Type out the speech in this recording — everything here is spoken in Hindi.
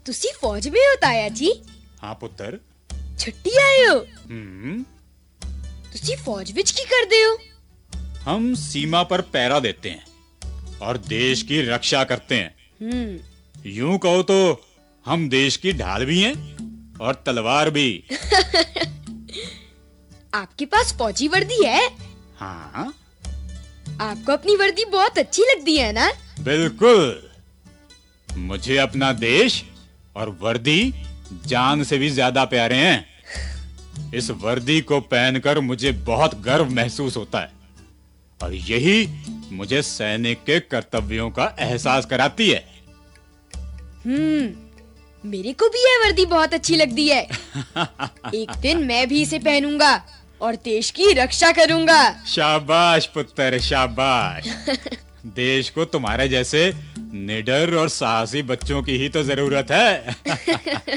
तुसी फौज में हो ताया जी? हाँ पुत्र। छुट्टी आए हो? तुसी फौज विच की करदे हो? हम सीमा पर पहरा देते हैं और देश की रक्षा करते हैं। यूं कहो तो हम देश की ढाल भी हैं और तलवार भी। आपके पास फौजी वर्दी है? हाँ। आपको अपनी वर्दी बहुत अच्छी लगती है ना? बिल्कुल। मुझे अपना देश और वर्दी जान से भी ज्यादा प्यारे हैं। इस वर्दी को पहनकर मुझे बहुत गर्व महसूस होता है और यही मुझे सैनिक के कर्तव्यों का एहसास कराती है। मेरे को भी यह वर्दी बहुत अच्छी लगती है। एक दिन मैं भी इसे पहनूंगा और देश की रक्षा करूंगा। शाबाश पुत्र, शाबाश। देश को तुम्हारे जैसे निडर और साहसी बच्चों की ही तो जरूरत है।